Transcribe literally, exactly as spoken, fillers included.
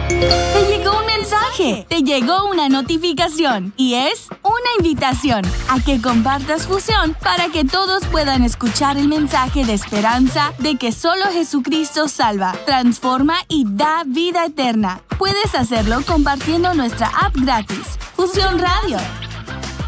Te llegó un mensaje, te llegó una notificación y es una invitación a que compartas Fusión para que todos puedan escuchar el mensaje de esperanza de que solo Jesucristo salva, transforma y da vida eterna. Puedes hacerlo compartiendo nuestra app gratis, Fusión Radio.